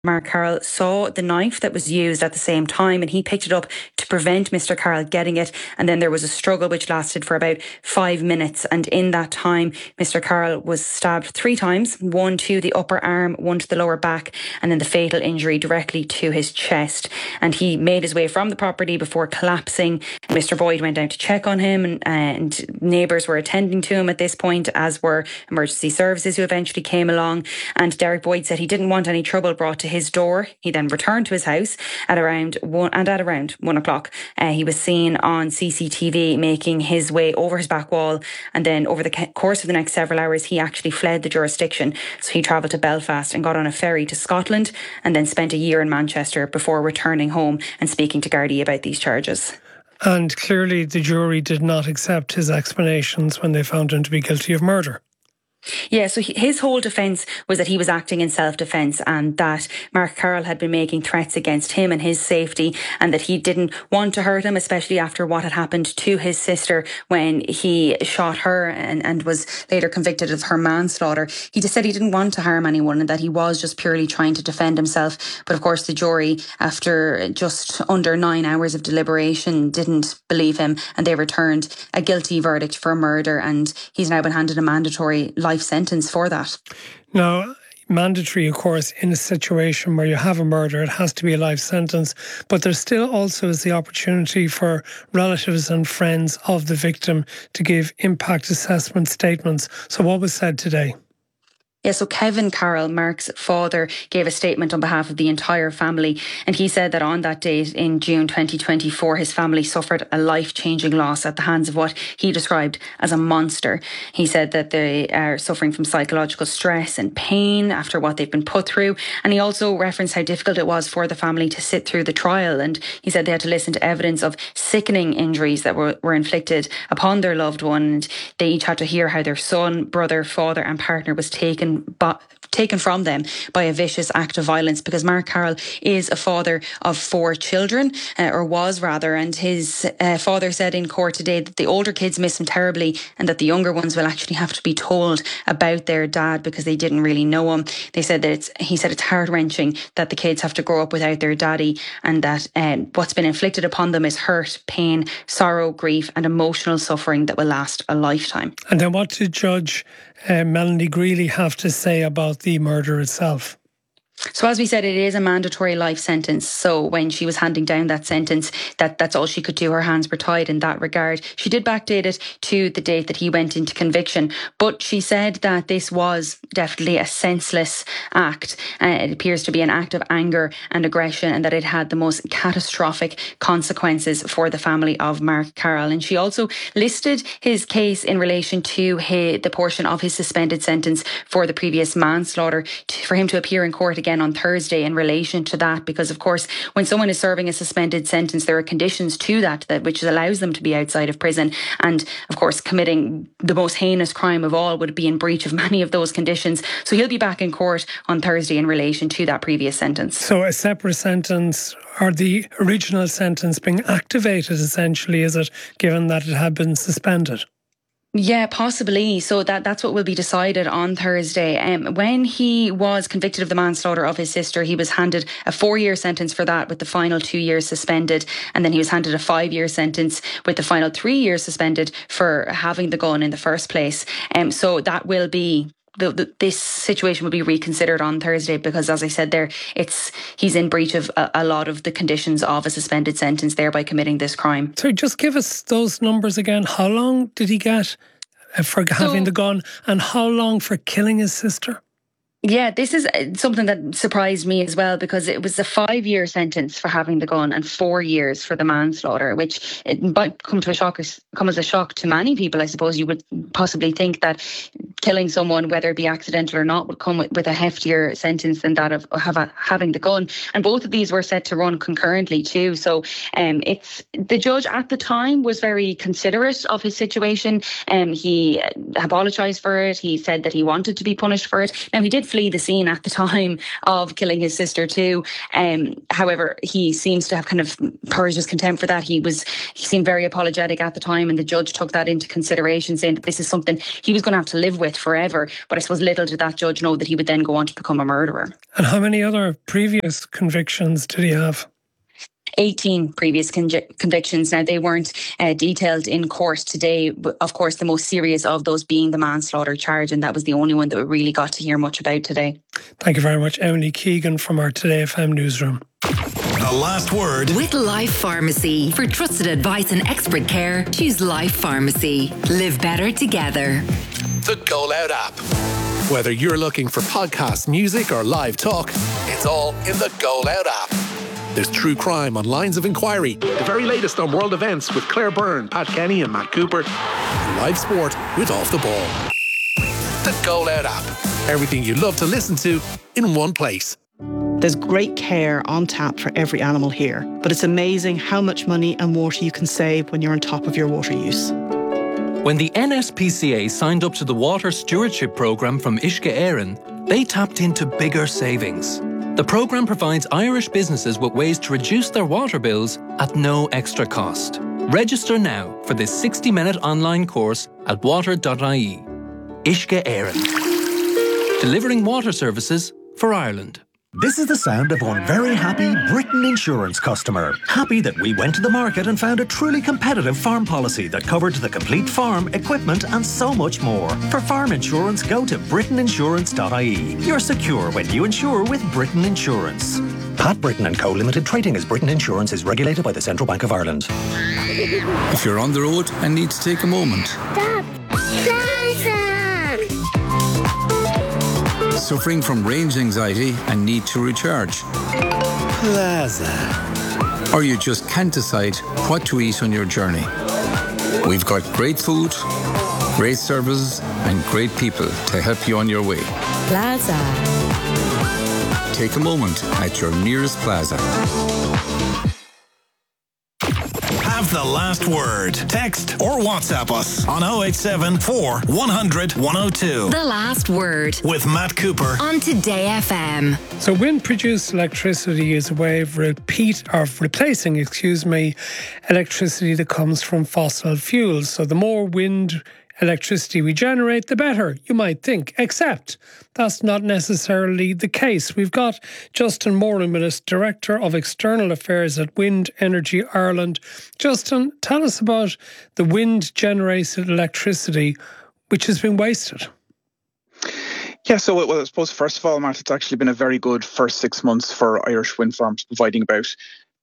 Mark Carroll saw the knife that was used at the same time, and he picked it up to prevent Mr. Carroll getting it. And then there was a struggle which lasted for about 5 minutes. And in that time, Mr. Carroll was stabbed 3 times, one to the upper arm, one to the lower back, and then the fatal injury directly to his chest. And he made his way from the property before collapsing. Mr. Boyd went down to check on him, and neighbours were attending to him at this point, as were emergency services who eventually came along. And Derek Boyd said he didn't want any trouble brought to his door. He then returned to his house at around 1 o'clock. He was seen on CCTV making his way over his back wall, and then over the course of the next several hours he actually fled the jurisdiction. So he travelled to Belfast and got on a ferry to Scotland, and then spent a year in Manchester before returning home and speaking to Gardaí about these charges. And clearly the jury did not accept his explanations when they found him to be guilty of murder. Yeah, so his whole defence was that he was acting in self-defence, and that Mark Carroll had been making threats against him and his safety, and that he didn't want to hurt him, especially after what had happened to his sister when he shot her and was later convicted of her manslaughter. He just said he didn't want to harm anyone and that he was just purely trying to defend himself. But of course the jury, after just under 9 hours of deliberation, didn't believe him, and they returned a guilty verdict for murder, and he's now been handed a mandatory life sentence for that. Now, mandatory, of course, in a situation where you have a murder, it has to be a life sentence, but there still also is the opportunity for relatives and friends of the victim to give impact assessment statements. So what was said today? Yeah, so Kevin Carroll, Mark's father, gave a statement on behalf of the entire family, and he said that on that date in June 2024, his family suffered a life-changing loss at the hands of what he described as a monster. He said that they are suffering from psychological stress and pain after what they've been put through, and he also referenced how difficult it was for the family to sit through the trial, and he said they had to listen to evidence of sickening injuries that were inflicted upon their loved one, and they each had to hear how their son, brother, father and partner was taken from them by a vicious act of violence, because Mark Carroll is a father of 4 children, or was rather, and his father said in court today that the older kids miss him terribly, and that the younger ones will actually have to be told about their dad because they didn't really know him. They said that he said it's heart-wrenching that the kids have to grow up without their daddy, and that what's been inflicted upon them is hurt, pain, sorrow, grief and emotional suffering that will last a lifetime. And then what did Judge Melanie Greeley have to say about the murder itself? So as we said, it is a mandatory life sentence. So when she was handing down that sentence, that's all she could do. Her hands were tied in that regard. She did backdate it to the date that he went into conviction, but she said that this was definitely a senseless act. It appears to be an act of anger and aggression, and that it had the most catastrophic consequences for the family of Mark Carroll. And she also listed his case in relation to the portion of his suspended sentence for the previous manslaughter, for him to appear in court again on Thursday in relation to that, because of course when someone is serving a suspended sentence there are conditions to that which allows them to be outside of prison, and of course committing the most heinous crime of all would be in breach of many of those conditions. So he'll be back in court on Thursday in relation to that previous sentence. So a separate sentence, or the original sentence being activated essentially, is it, given that it had been suspended? Yeah, possibly. So that's what will be decided on Thursday. When he was convicted of the manslaughter of his sister, he was handed a 4-year sentence for that, with the final 2 years suspended. And then he was handed a 5-year sentence with the final 3 years suspended for having the gun in the first place. So that will be... this situation will be reconsidered on Thursday, because as I said there, he's in breach of a lot of the conditions of a suspended sentence, thereby committing this crime. So just give us those numbers again. How long did he get for having the gun, and how long for killing his sister? Yeah, this is something that surprised me as well, because it was a 5-year sentence for having the gun and 4 years for the manslaughter, which it might come as a shock to many people. I suppose you would possibly think that killing someone, whether it be accidental or not, would come with a heftier sentence than that of having the gun. And both of these were set to run concurrently too. So the judge at the time was very considerate of his situation. He apologised for it. He said that he wanted to be punished for it. Now, he did flee the scene at the time of killing his sister too. However, he seems to have kind of purged his contempt for that. He seemed very apologetic at the time, and the judge took that into consideration, saying that this is something he was going to have to live with forever. But I suppose little did that judge know that he would then go on to become a murderer. And how many other previous convictions did he have? 18 previous convictions. Now, they weren't detailed in court today, but of course the most serious of those being the manslaughter charge, and that was the only one that we really got to hear much about today. Thank you very much, Emily Keegan from our Today FM newsroom. The last word with Life Pharmacy. For trusted advice and expert care, choose Life Pharmacy. Live better together. The Go Loud app. Whether you're looking for podcasts, music or live talk, it's all in the Go Loud app. There's true crime on Lines of Inquiry, the very latest on world events with Claire Byrne, Pat Kenny and Matt Cooper, and live sport with Off the Ball. The Go Loud app. Everything you love to listen to in one place. There's great care on tap for every animal here, but it's amazing how much money and water you can save when you're on top of your water use. When the NSPCA signed up to the Water Stewardship Programme from Uisce Éireann, they tapped into bigger savings. The programme provides Irish businesses with ways to reduce their water bills at no extra cost. Register now for this 60-minute online course at water.ie. Uisce Éireann. Delivering water services for Ireland. This is the sound of one very happy Britain Insurance customer. Happy that we went to the market and found a truly competitive farm policy that covered the complete farm, equipment and so much more. For farm insurance, go to britainiinsurance.ie. You're secure when you insure with Britain Insurance. Pat Britton & Co Limited, trading as Britain Insurance, is regulated by the Central Bank of Ireland. If you're on the road and need to take a moment. Stop! Suffering from range anxiety and need to recharge. Plaza. Or you just can't decide what to eat on your journey. We've got great food, great services and great people to help you on your way. Plaza. Take a moment at your nearest Plaza. Have the last word. Text or WhatsApp us on 087 4 100 102. The last word With Matt Cooper on Today FM. So wind-produced electricity is a way of replacing electricity that comes from fossil fuels. So the more wind electricity we generate, the better, you might think. Except that's not necessarily the case. We've got Justin Moran with us, Director of External Affairs at Wind Energy Ireland. Justin, tell us about the wind-generated electricity which has been wasted. Yeah, so I suppose first of all, Matt, it's actually been a very good first 6 months for Irish wind farms, providing about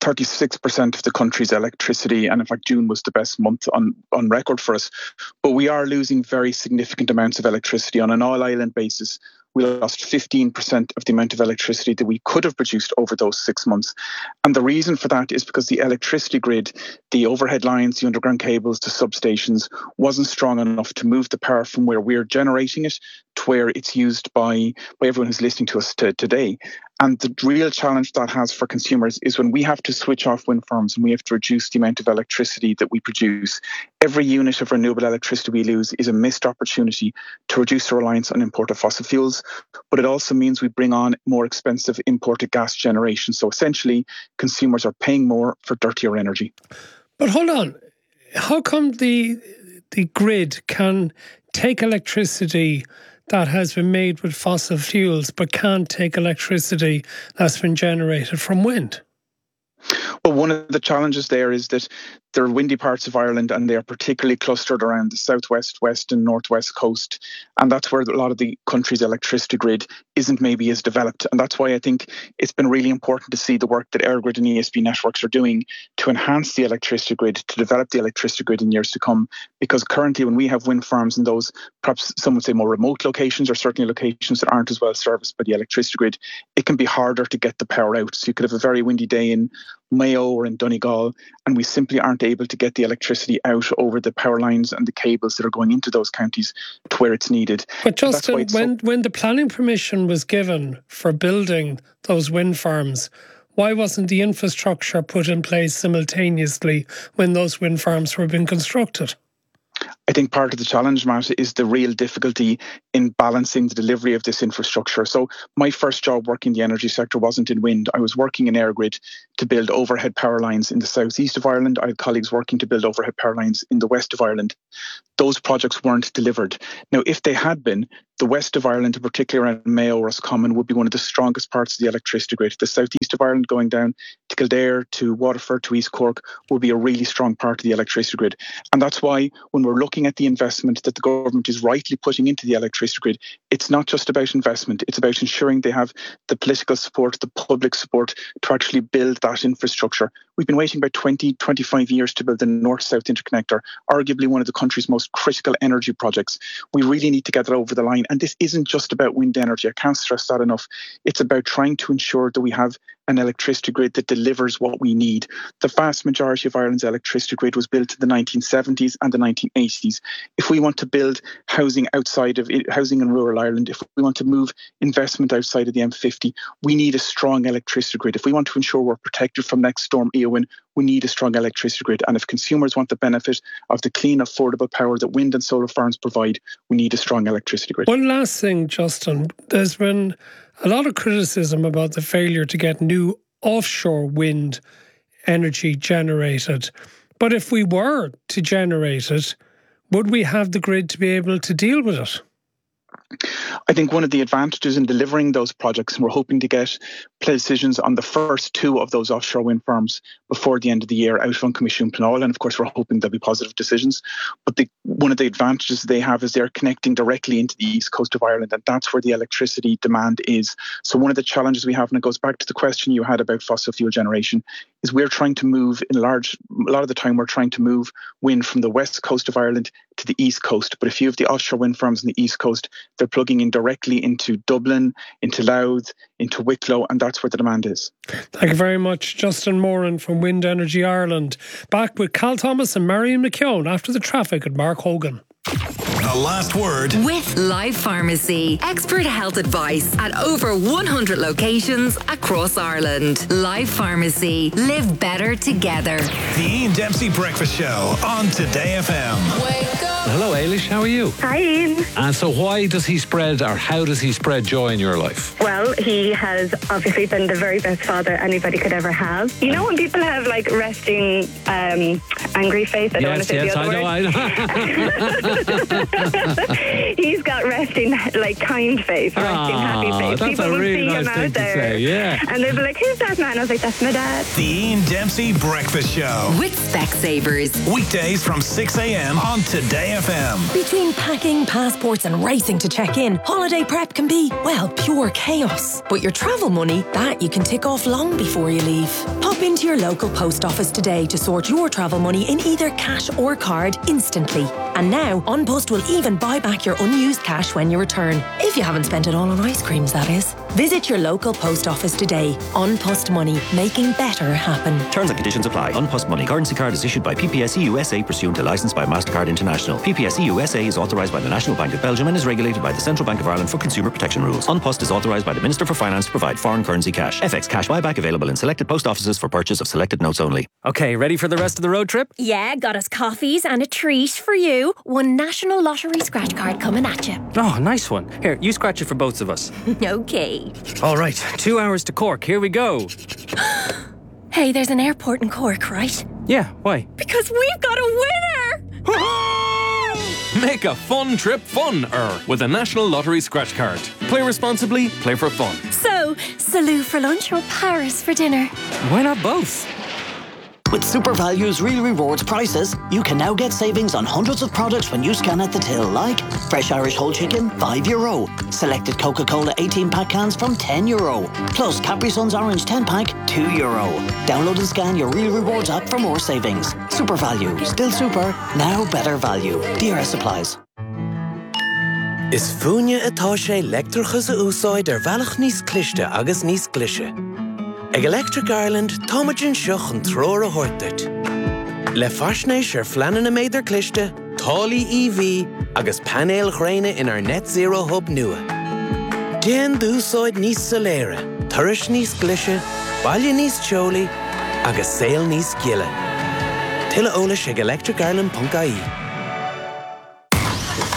36% of the country's electricity, and in fact June was the best month on record for us. But we are losing very significant amounts of electricity on an all-island basis. We lost 15% of the amount of electricity that we could have produced over those 6 months. And the reason for that is because the electricity grid, the overhead lines, the underground cables, the substations, wasn't strong enough to move the power from where we're generating it to where it's used by everyone who's listening to us today. And the real challenge that has for consumers is when we have to switch off wind farms and we have to reduce the amount of electricity that we produce. Every unit of renewable electricity we lose is a missed opportunity to reduce our reliance on imported fossil fuels, but it also means we bring on more expensive imported gas generation. So essentially, consumers are paying more for dirtier energy. But hold on, how come the grid can take electricity that has been made with fossil fuels but can't take electricity that's been generated from wind? Well, one of the challenges there is that there are windy parts of Ireland and they are particularly clustered around the southwest, west and northwest coast. And that's where a lot of the country's electricity grid isn't maybe as developed. And that's why I think it's been really important to see the work that EirGrid and ESB Networks are doing to enhance the electricity grid, to develop the electricity grid in years to come. Because currently when we have wind farms in those, perhaps some would say more remote locations, or certainly locations that aren't as well serviced by the electricity grid, it can be harder to get the power out. So you could have a very windy day in Mayo or in Donegal, and we simply aren't able to get the electricity out over the power lines and the cables that are going into those counties to where it's needed. But Justin, when the planning permission was given for building those wind farms, why wasn't the infrastructure put in place simultaneously when those wind farms were being constructed? I think part of the challenge, Matt, is the real difficulty in balancing the delivery of this infrastructure. So my first job working in the energy sector wasn't in wind. I was working in EirGrid to build overhead power lines in the southeast of Ireland. I had colleagues working to build overhead power lines in the west of Ireland. Those projects weren't delivered. Now, if they had been, the west of Ireland, in particular around Mayo, Roscommon, would be one of the strongest parts of the electricity grid. The southeast of Ireland going down to Kildare, to Waterford, to East Cork would be a really strong part of the electricity grid. And that's why when we're looking at the investment that the government is rightly putting into the electricity grid, it's not just about investment, it's about ensuring they have the political support, the public support to actually build that infrastructure. We've been waiting about 20, 25 years to build the North-South Interconnector, arguably one of the country's most critical energy projects. We really need to get that over the line. And this isn't just about wind energy. I can't stress that enough. It's about trying to ensure that we have an electricity grid that delivers what we need. The vast majority of Ireland's electricity grid was built in the 1970s and the 1980s. If we want to build housing outside of housing in rural Ireland, if we want to move investment outside of the M50, we need a strong electricity grid. If we want to ensure we're protected from next storm Eowyn, we need a strong electricity grid. And if consumers want the benefit of the clean, affordable power that wind and solar farms provide, we need a strong electricity grid. One last thing, Justin. There's been a lot of criticism about the failure to get new offshore wind energy generated. But if we were to generate it, would we have the grid to be able to deal with it? I think one of the advantages in delivering those projects, and we're hoping to get decisions on the first two of those offshore wind farms before the end of the year out of Uncommission Planol, and of course we're hoping there'll be positive decisions. But one of the advantages they have is they're connecting directly into the east coast of Ireland, and that's where the electricity demand is. So one of the challenges we have, and it goes back to the question you had about fossil fuel generation, is we're trying to move a lot of the time we're trying to move wind from the west coast of Ireland to the east coast. But if you have the offshore wind farms on the east coast, they're plugging in directly into Dublin, into Louth, into Wicklow, and that's where the demand is. Thank you very much, Justin Moran from Wind Energy Ireland. Back with Cal Thomas and Marion McKeown after the traffic at Mark Hogan. The last word with Life Pharmacy. Expert health advice at over 100 locations across Ireland. Life Pharmacy. Live better together. The Ian Dempsey Breakfast Show on Today FM. Wake up. Hello, Ailish. How are you? Hi, Ian. And so how does he spread joy in your life? Well, he has obviously been the very best father anybody could ever have. You know when people have like resting angry face? I don't want to say the other word. I know. He's got resting like kind face, resting happy face. That's people a will really see nice him thing out to there. say, yeah. And they'll be like, who's that man? I was like, that's my dad. The Ian Dempsey Breakfast Show. With Specsavers. Weekdays from 6 a.m. on Today FM. Between packing, passports and racing to check in, holiday prep can be, well, pure chaos. But your travel money, that you can tick off long before you leave. Pop into your local post office today to sort your travel money in either cash or card instantly. And now, An Post will even buy back your unused cash when you return. If you haven't spent it all on ice creams, that is. Visit your local post office today. An Post Money, making better happen. Terms and conditions apply. An Post Money currency card is issued by PPSE USA pursuant to licence by MasterCard International. PPSE USA is authorised by the National Bank of Belgium and is regulated by the Central Bank of Ireland for consumer protection rules. An Post is authorised by the Minister for Finance to provide foreign currency cash. FX cash buyback available in selected post offices for purchase of selected notes only. Okay, ready for the rest of the road trip? Yeah, got us coffees and a treat for you. One National Lottery scratch card coming at you. Oh, nice one. Here, you scratch it for both of us. Okay. All right, 2 hours to Cork. Here we go. Hey, there's an airport in Cork, right? Yeah, why? Because we've got a winner! Make a fun trip fun-er with a National Lottery scratch card. Play responsibly, play for fun. So, Salou for lunch or Paris for dinner? Why not both? With SuperValue's Real Rewards prices, you can now get savings on hundreds of products when you scan at the till, like fresh Irish whole chicken, €5. Selected Coca-Cola 18-pack cans from €10. Plus Capri Sun's Orange 10-pack, €2. Download and scan your Real Rewards app for more savings. SuperValue, still super, now better value. DRS applies. Is fúine atá sé leictreachas a úsáid bhealach níos cliste agus níos clise. Ag Electric Ireland, táimeann seach an tróir a thuirteart. Le faisnéis fleanan na méidir cliste, tálaí EV agus panéal ghréine in our net zero hub nua. Déan d'úsáid níos soléire, turais níos clise, baile níos teolaí agus saol níos giile. Tuilleadh eolais ag electricireland.ie.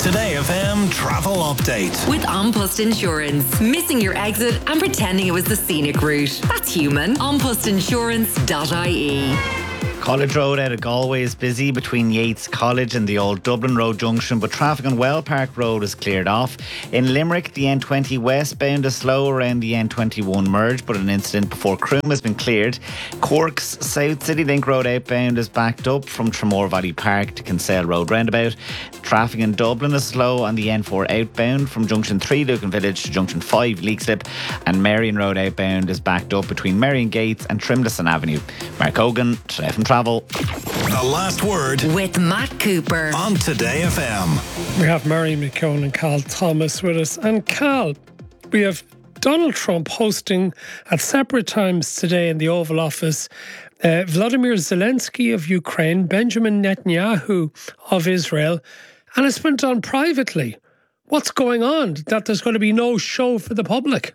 Today FM travel update. With An Post Insurance. Missing your exit and pretending it was the scenic route. That's human. Anpostinsurance.ie. College Road out of Galway is busy between Yates College and the old Dublin Road junction, but traffic on Well Park Road is cleared off. In Limerick, the N20 westbound is slow around the N21 merge, but an incident before Croom has been cleared. Cork's South City Link Road outbound is backed up from Tramore Valley Park to Kinsale Road roundabout. Traffic in Dublin is slow on the N4 outbound from Junction 3 Lucan Village to Junction 5 Leakslip, and Marion Road outbound is backed up between Marion Gates and Trimlison Avenue. Mark Hogan, Today FM Travel. The last word with Matt Cooper on Today FM. We have Marion McKeown and Carl Thomas with us. And Carl, we have Donald Trump hosting at separate times today in the Oval Office Vladimir Zelensky of Ukraine, Benjamin Netanyahu of Israel, and it's been done privately. What's going on? That there's going to be no show for the public?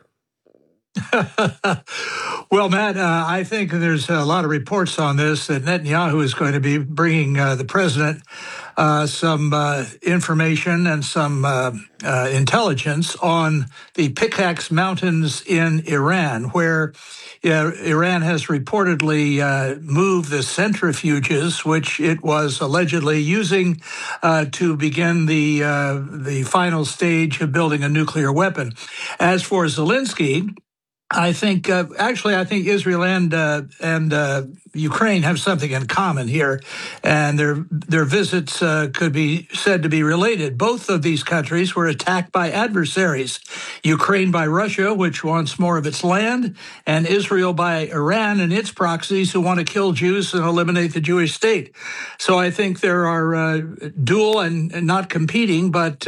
Well, Matt, I think there's a lot of reports on this that Netanyahu is going to be bringing the president some information and some intelligence on the Pickaxe Mountains in Iran, where Iran has reportedly moved the centrifuges, which it was allegedly using to begin the final stage of building a nuclear weapon. As for Zelensky, I think Israel and Ukraine have something in common here, and their visits could be said to be related. Both of these countries were attacked by adversaries: Ukraine by Russia, which wants more of its land, and Israel by Iran and its proxies who want to kill Jews and eliminate the Jewish state. So I think there are dual and not competing, but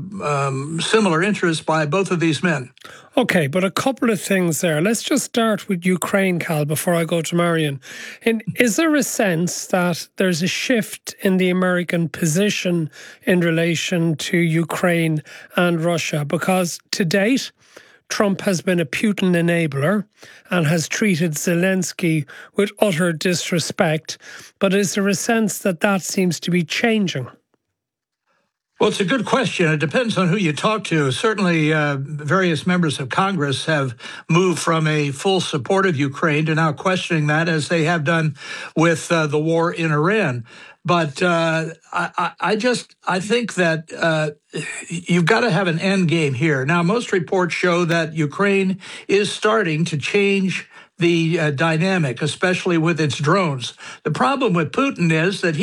similar interests by both of these men. Okay, but a couple of things there. Let's just start with Ukraine, Cal, before I go to Marion. And is there a sense that there's a shift in the American position in relation to Ukraine and Russia? Because to date, Trump has been a Putin enabler and has treated Zelensky with utter disrespect. But is there a sense that that seems to be changing? Well, it's a good question. It depends on who you talk to. Certainly, various members of Congress have moved from a full support of Ukraine to now questioning that, as they have done with the war in Iran. But I think that you've got to have an end game here. Now, most reports show that Ukraine is starting to change the dynamic, especially with its drones. The problem with Putin is that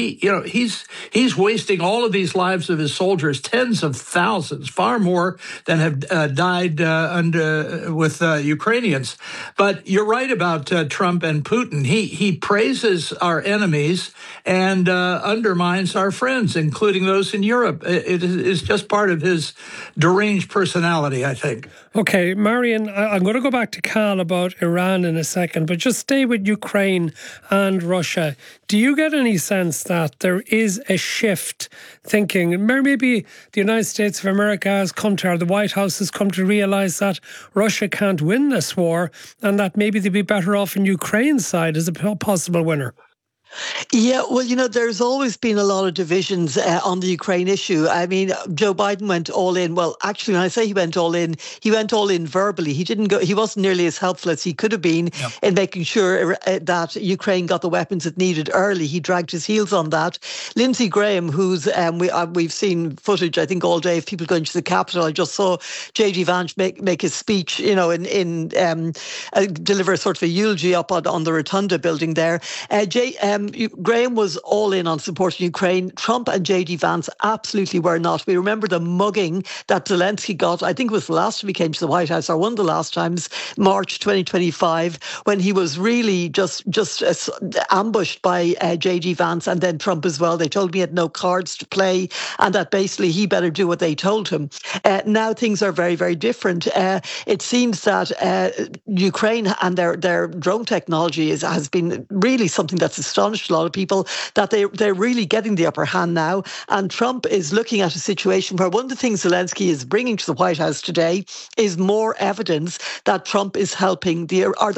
he's wasting all of these lives of his soldiers, tens of thousands, far more than have died with Ukrainians. But you're right about Trump and Putin. He praises our enemies and undermines our friends, including those in Europe. It is just part of his deranged personality, I think. Okay, Marion, I'm going to go back to Carl about Iran in a second, but just stay with Ukraine and Russia. Do you get any sense that there is a shift thinking, maybe the United States of America has come to, or the White House has come to realise that Russia can't win this war and that maybe they'd be better off in Ukraine's side as a possible winner? Yeah, well, there's always been a lot of divisions on the Ukraine issue. I mean, Joe Biden went all in. Well, actually, when I say he went all in verbally. He didn't go. He wasn't nearly as helpful as he could have been in making sure that Ukraine got the weapons it needed early. He dragged his heels on that. Lindsey Graham, who's we've seen footage, I think, all day of people going to the Capitol. I just saw J.D. Vance make his speech, deliver sort of a eulogy up on the Rotunda building there. Graham was all in on supporting Ukraine. Trump and J.D. Vance absolutely were not. We remember the mugging that Zelensky got, I think it was the last time he came to the White House, or one of the last times, March 2025, when he was really just ambushed by J.D. Vance and then Trump as well. They told me he had no cards to play and that basically he better do what they told him. Now things are very, very different. It seems that Ukraine and their drone technology has been really something that's astonishing astonished a lot of people that they're really getting the upper hand now. And Trump is looking at a situation where one of the things Zelensky is bringing to the White House today is more evidence that Trump is helping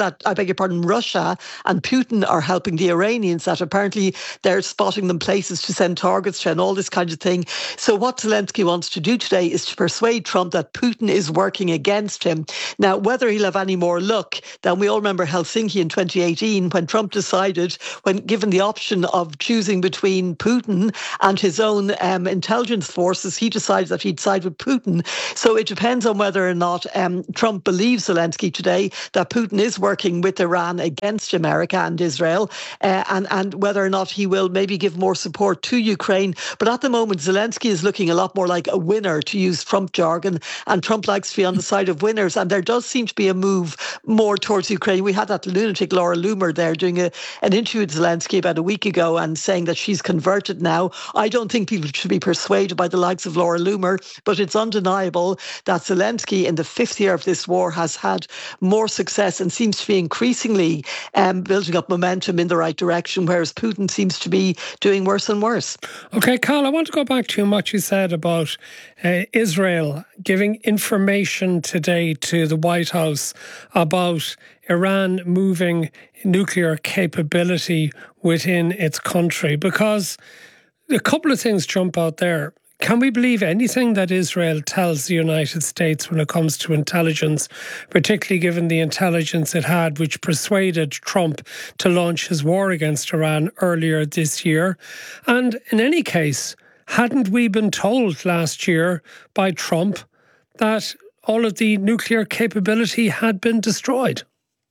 Russia and Putin are helping the Iranians, that apparently they're spotting them places to send targets to and all this kind of thing. So what Zelensky wants to do today is to persuade Trump that Putin is working against him. Now, whether he'll have any more luck, then we all remember Helsinki in 2018 when Trump decided, when given the option of choosing between Putin and his own intelligence forces, he decided that he'd side with Putin. So it depends on whether or not Trump believes Zelensky today that Putin is working with Iran against America and Israel, and whether or not he will maybe give more support to Ukraine. But at the moment, Zelensky is looking a lot more like a winner, to use Trump jargon, and Trump likes to be on the side of winners. And there does seem to be a move more towards Ukraine. We had that lunatic Laura Loomer there doing an interview with Zelensky about a week ago and saying that she's converted now. I don't think people should be persuaded by the likes of Laura Loomer, but it's undeniable that Zelensky in the 5th year of this war has had more success and seems to be increasingly building up momentum in the right direction, whereas Putin seems to be doing worse and worse. Okay, Carl, I want to go back to what you said about Israel giving information today to the White House about Iran moving nuclear capability within its country, because a couple of things jump out there. Can we believe anything that Israel tells the United States when it comes to intelligence, particularly given the intelligence it had, which persuaded Trump to launch his war against Iran earlier this year? And in any case, hadn't we been told last year by Trump that all of the nuclear capability had been destroyed?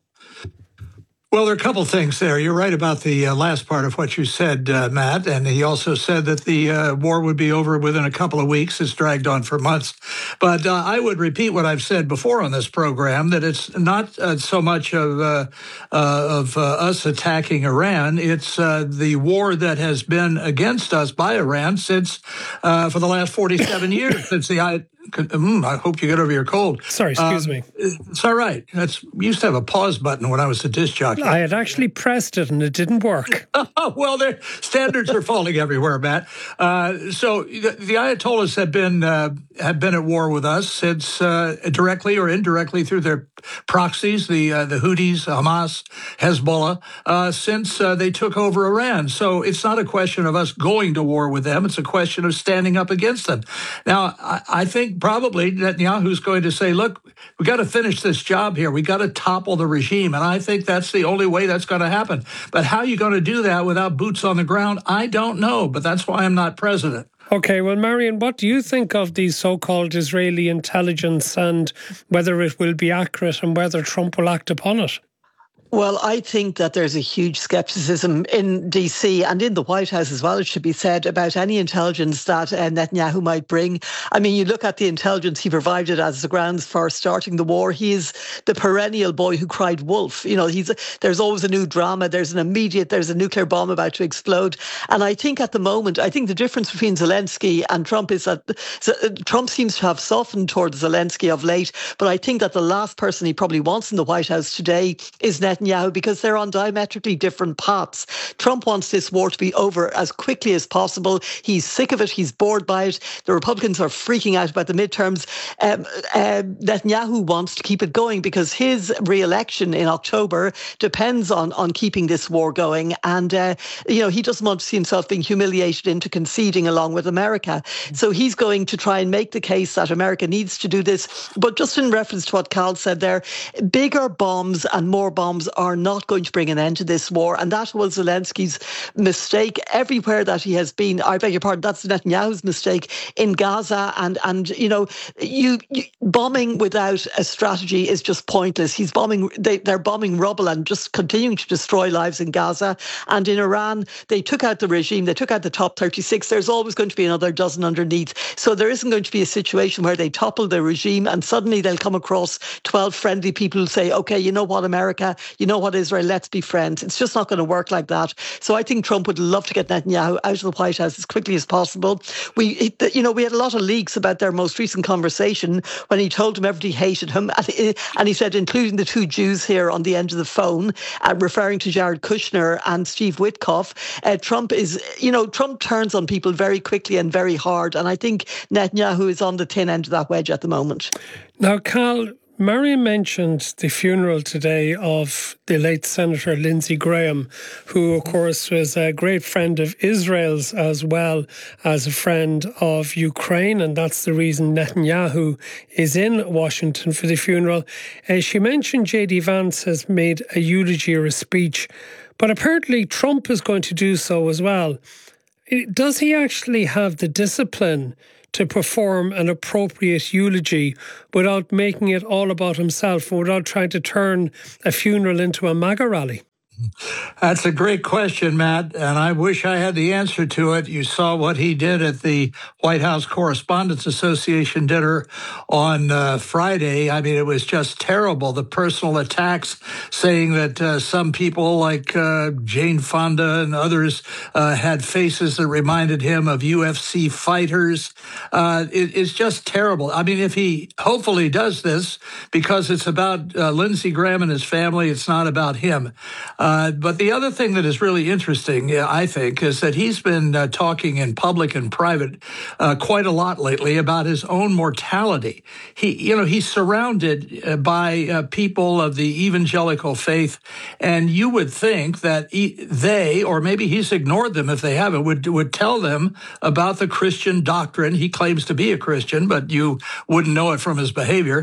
Well, there are a couple of things there. You're right about the last part of what you said, Matt. And he also said that the war would be over within a couple of weeks. It's dragged on for months. But I would repeat what I've said before on this program, that it's not so much of us attacking Iran. It's the war that has been against us by Iran since for the last 47 years, since the I hope you get over your cold. Sorry, excuse me. It's all right. We used to have a pause button when I was a disc jockey. I had actually pressed it and it didn't work. Well, their standards are falling everywhere, Matt. So the Ayatollahs have been at war with us since directly or indirectly through their proxies, the Houthis, Hamas, Hezbollah, since they took over Iran. So it's not a question of us going to war with them. It's a question of standing up against them. Now, I think probably Netanyahu's going to say, look, we got to finish this job here. We got to topple the regime. And I think that's the only way that's going to happen. But how are you going to do that without boots on the ground? I don't know. But that's why I'm not president. Okay, well, Marion, what do you think of the so-called Israeli intelligence and whether it will be accurate and whether Trump will act upon it? Well, I think that there's a huge scepticism in DC and in the White House as well, it should be said, about any intelligence that Netanyahu might bring. I mean, you look at the intelligence he provided as the grounds for starting the war. He is the perennial boy who cried wolf. You know, there's always a new drama. There's a nuclear bomb about to explode. And I think at the moment, I think the difference between Zelensky and Trump is that Trump seems to have softened towards Zelensky of late. But I think that the last person he probably wants in the White House today is Netanyahu, because they're on diametrically different paths. Trump wants this war to be over as quickly as possible. He's sick of it. He's bored by it. The Republicans are freaking out about the midterms. Netanyahu wants to keep it going because his re-election in October depends on keeping this war going. And, he doesn't want to see himself being humiliated into conceding along with America. So he's going to try and make the case that America needs to do this. But just in reference to what Carl said there, bigger bombs and more bombs are not going to bring an end to this war. And that was Zelensky's mistake everywhere that he has been. I beg your pardon, that's Netanyahu's mistake in Gaza. And bombing without a strategy is just pointless. They're bombing rubble and just continuing to destroy lives in Gaza. And in Iran, they took out the regime, they took out the top 36. There's always going to be another dozen underneath. So there isn't going to be a situation where they topple the regime and suddenly they'll come across 12 friendly people who say, okay, you know what, America, you know what, Israel, let's be friends. It's just not going to work like that. So I think Trump would love to get Netanyahu out of the White House as quickly as possible. We had a lot of leaks about their most recent conversation when he told him everybody hated him. And he said, including the two Jews here on the end of the phone, referring to Jared Kushner and Steve Witkoff. Trump turns on people very quickly and very hard. And I think Netanyahu is on the thin end of that wedge at the moment. Now, Cal, Marion mentioned the funeral today of the late Senator Lindsey Graham, who, of course, was a great friend of Israel's as well as a friend of Ukraine, and that's the reason Netanyahu is in Washington for the funeral. She mentioned J.D. Vance has made a eulogy or a speech, but apparently Trump is going to do so as well. Does he actually have the discipline to perform an appropriate eulogy without making it all about himself, without trying to turn a funeral into a MAGA rally? That's a great question, Matt, and I wish I had the answer to it. You saw what he did at the White House Correspondents Association dinner on Friday. I mean, it was just terrible. The personal attacks, saying that some people like Jane Fonda and others had faces that reminded him of UFC fighters. It's just terrible. I mean, if he hopefully does this, because it's about Lindsey Graham and his family, it's not about him. But the other thing that is really interesting, I think, is that he's been talking in public and private quite a lot lately about his own mortality. He's surrounded by people of the evangelical faith, and you would think that they, or maybe he's ignored them if they haven't, would tell them about the Christian doctrine. He claims to be a Christian, but you wouldn't know it from his behavior,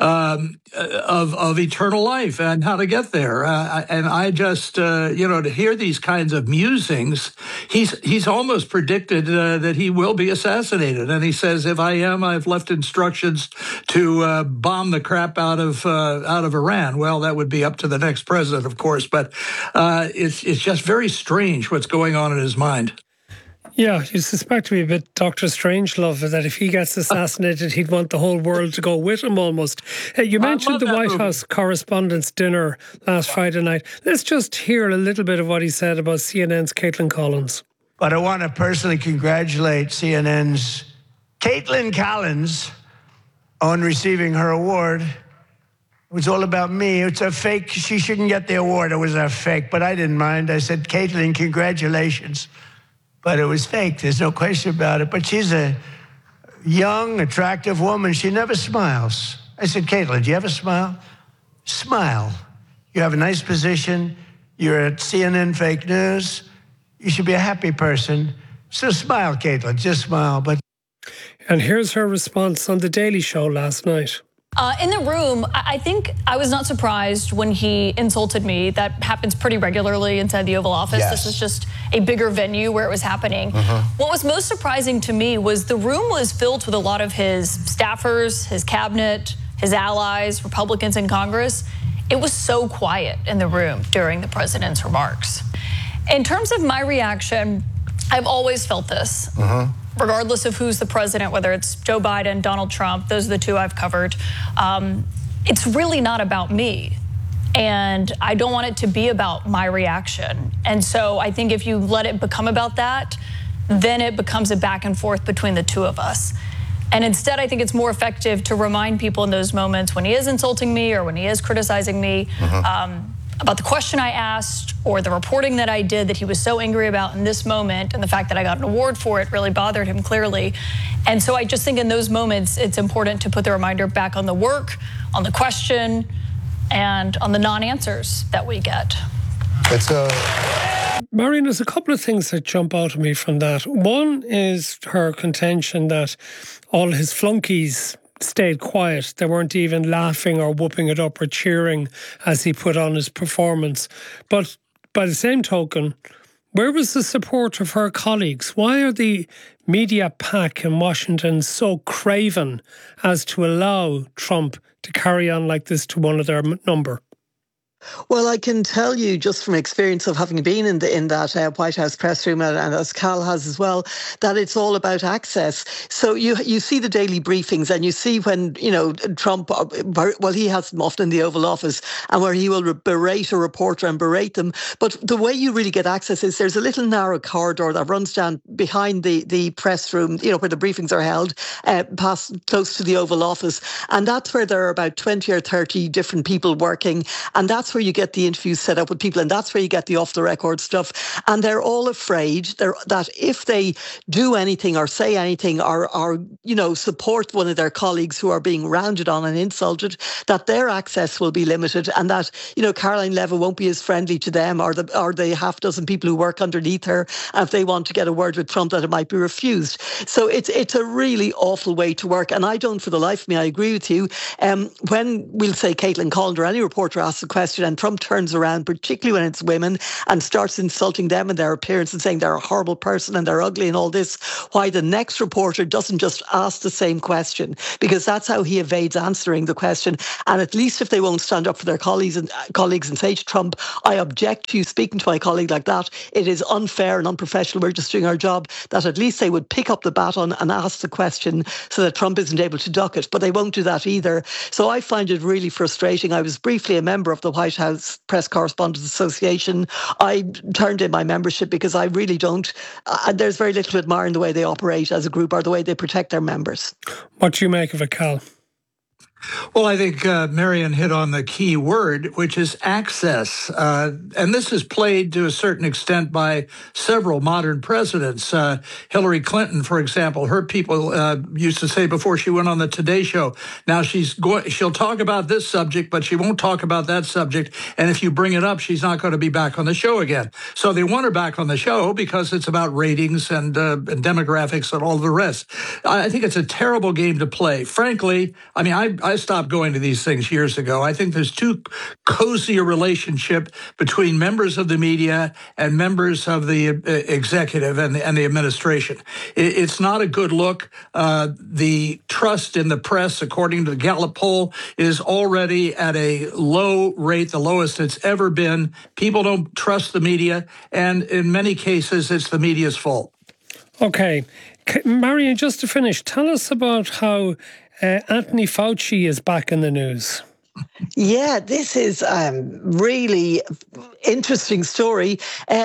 of eternal life and how to get there. And I just, to hear these kinds of musings, he's almost predicted that he will be assassinated. And he says, if I am, I've left instructions to bomb the crap out of Iran. Well, that would be up to the next president, of course. But it's just very strange what's going on in his mind. Yeah, you suspect to be a bit Dr. Strangelove, that if he gets assassinated, he'd want the whole world to go with him almost. You mentioned the White House Correspondents' dinner last Friday night. Let's just hear a little bit of what he said about CNN's Caitlin Collins. But I want to personally congratulate CNN's Caitlin Collins on receiving her award. It was all about me. It's a fake. She shouldn't get the award. It was a fake, but I didn't mind. I said, Caitlin, congratulations. But it was fake. There's no question about it. But she's a young, attractive woman. She never smiles. I said, Caitlin, do you have a smile? Smile. You have a nice position. You're at CNN Fake News. You should be a happy person. So smile, Caitlin. Just smile. And here's her response on The Daily Show last night. In the room, I think I was not surprised when he insulted me. That happens pretty regularly inside the Oval Office. Yes. This is just a bigger venue where it was happening. What was most surprising to me was the room was filled with a lot of his staffers, his cabinet, his allies, Republicans in Congress. It was so quiet in the room during the president's remarks. In terms of my reaction, I've always felt this. Regardless of who's the president, whether it's Joe Biden, Donald Trump, those are the two I've covered. It's really not about me. And I don't want it to be about my reaction. And so I think if you let it become about that, then it becomes a back and forth between the two of us. And instead, I think it's more effective to remind people in those moments when he is insulting me or when he is criticizing me, about the question I asked or the reporting that I did that he was so angry about in this moment, and the fact that I got an award for it really bothered him clearly. And so I just think in those moments, it's important to put the reminder back on the work, on the question, and on the non-answers that we get. Marion, there's a couple of things that jump out at me from that. One is her contention that all his flunkies stayed quiet. They weren't even laughing or whooping it up or cheering as he put on his performance. But by the same token, where was the support of her colleagues? Why are the media pack in Washington so craven as to allow Trump to carry on like this to one of their number? Well, I can tell you just from experience of having been in that White House press room, and as Cal has as well, that it's all about access. So you see the daily briefings, and you see when Trump, well, he has them often in the Oval Office, and where he will berate a reporter and berate them. But the way you really get access is there's a little narrow corridor that runs down behind the press room, where the briefings are held, close to the Oval Office, and that's where there are about 20 or 30 different people working, and that's where you get the interviews set up with people, and that's where you get the off-the-record stuff. And they're all afraid that if they do anything or say anything or support one of their colleagues who are being rounded on and insulted, that their access will be limited, and that Caroline Levitt won't be as friendly to them or the half dozen people who work underneath her. And if they want to get a word with Trump, that it might be refused. So it's a really awful way to work. And I don't, for the life of me, I agree with you. When we'll say Caitlin Collins or any reporter asks a question and Trump turns around, particularly when it's women, and starts insulting them and their appearance and saying they're a horrible person and they're ugly and all this, why the next reporter doesn't just ask the same question, because that's how he evades answering the question. And at least if they won't stand up for their colleagues and say to Trump, I object to you speaking to my colleague like that, it is unfair and unprofessional, we're just doing our job, that at least they would pick up the baton and ask the question so that Trump isn't able to duck it. But they won't do that either. So I find it really frustrating. I was briefly a member of the White House Press Correspondents Association. I turned in my membership because I really don't. There's very little to admire in the way they operate as a group or the way they protect their members. What do you make of it, Cal? Well, I think Marion hit on the key word, which is access. And this is played to a certain extent by several modern presidents. Hillary Clinton, for example, her people used to say before she went on the Today Show, now she'll talk about this subject, but she won't talk about that subject. And if you bring it up, she's not going to be back on the show again. So they want her back on the show because it's about ratings and demographics and all the rest. I think it's a terrible game to play. Frankly, I mean, I stopped going to these things years ago. I think there's too cozy a relationship between members of the media and members of the executive and the administration. It's not a good look. The trust in the press, according to the Gallup poll, is already at a low rate, the lowest it's ever been. People don't trust the media, and in many cases, it's the media's fault. Okay. Marion, just to finish, tell us about how Anthony Fauci is back in the news. Yeah, this is really interesting story.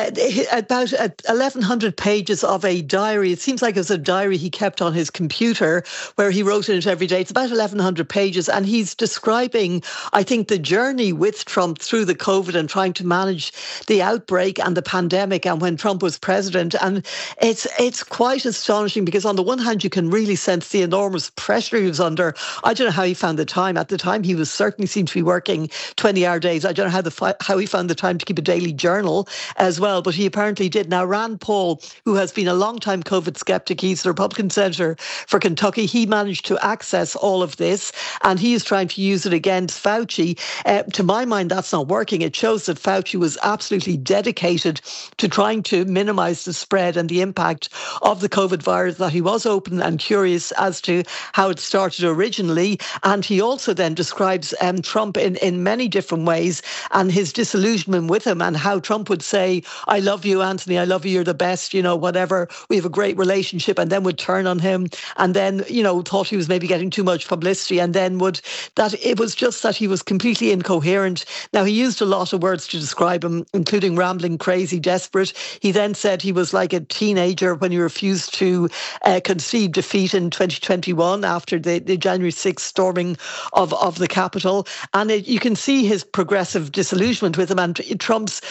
About 1,100 pages of a diary. It seems like it was a diary he kept on his computer where he wrote in it every day. It's about 1,100 pages, and he's describing, I think, the journey with Trump through the COVID and trying to manage the outbreak and the pandemic and when Trump was president. And it's quite astonishing because on the one hand, you can really sense the enormous pressure he was under. I don't know how he found the time. At the time, he was certainly seemed to be working 20-hour days. I don't know how he found the time to keep a daily journal as well, but he apparently did. Now, Rand Paul, who has been a long-time COVID skeptic, he's the Republican senator for Kentucky, he managed to access all of this, and he is trying to use it against Fauci. To my mind, that's not working. It shows that Fauci was absolutely dedicated to trying to minimise the spread and the impact of the COVID virus, that he was open and curious as to how it started originally, and he also then describes Trump in many different ways and his disillusionment with him, and how Trump would say, I love you, Anthony, I love you, you're the best, whatever, we have a great relationship, and then would turn on him, and then, thought he was maybe getting too much publicity, and then that it was just that he was completely incoherent. Now, he used a lot of words to describe him, including rambling, crazy, desperate. He then said he was like a teenager when he refused to concede defeat in 2021 after the January 6th storming of the Capitol. And you can see his progressive disillusionment with him, and Trump's.